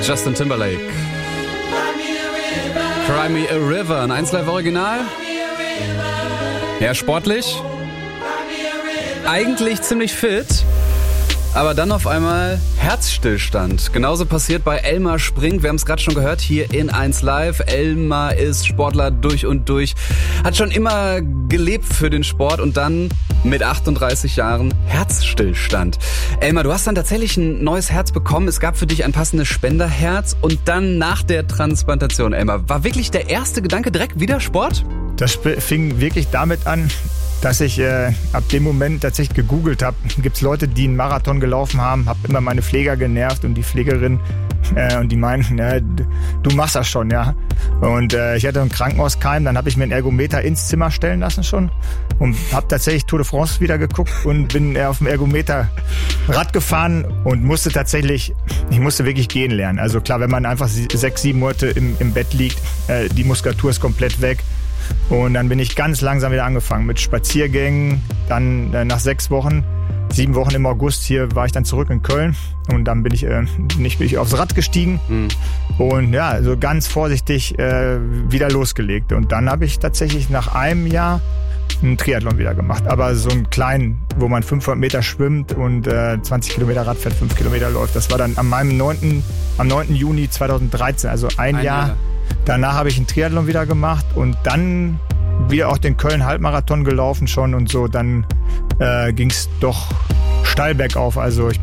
Justin Timberlake. Cry Me a River, ein 1Live Original. Ja, sportlich. Eigentlich ziemlich fit. Aber dann auf einmal Herzstillstand. Genauso passiert bei Elmar Springt. Wir haben es gerade schon gehört hier in 1Live. Elmar ist Sportler durch und durch. Hat schon immer gelebt für den Sport und dann mit 38 Jahren Herzstillstand. Elmar, du hast dann tatsächlich ein neues Herz bekommen. Es gab für dich ein passendes Spenderherz. Und dann nach der Transplantation, Elmar, war wirklich der erste Gedanke direkt wieder Sport? Das fing wirklich damit an, dass ich ab dem Moment tatsächlich gegoogelt habe. Gibt es Leute, die einen Marathon gelaufen haben, habe immer meine Pfleger genervt und die Pflegerin und die meinten, ja, du machst das schon, ja. Und ich hatte einen Krankenhauskeim, dann habe ich mir einen Ergometer ins Zimmer stellen lassen schon und habe tatsächlich Tour de France wieder geguckt und bin auf dem Ergometer Rad gefahren und musste wirklich gehen lernen. Also klar, wenn man einfach 6-7 Monate im Bett liegt, die Muskulatur ist komplett weg. Und dann bin ich ganz langsam wieder angefangen mit Spaziergängen. Dann nach 7 Wochen im August hier war ich dann zurück in Köln. Und dann bin ich aufs Rad gestiegen und ja, so ganz vorsichtig wieder losgelegt. Und dann habe ich tatsächlich nach einem Jahr einen Triathlon wieder gemacht. Aber so einen kleinen, wo man 500 Meter schwimmt und 20 Kilometer Rad fährt, 5 Kilometer läuft. Das war dann am 9. Juni 2013, also ein Jahr. Danach habe ich einen Triathlon wieder gemacht und dann wieder auch den Köln-Halbmarathon gelaufen schon und so. Dann ging es doch steil bergauf. Also ich